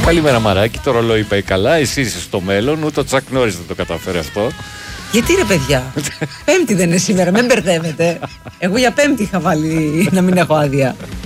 Καλημέρα Μαράκι, το ρολόι πάει καλά, εσύ είσαι στο μέλλον, ούτε ο Τσακ Νόρις δεν το καταφέρει αυτό. Γιατί ρε παιδιά, Πέμπτη δεν είναι σήμερα, μην μπερδεύετε. Εγώ για Πέμπτη είχα βάλει να μην έχω άδεια.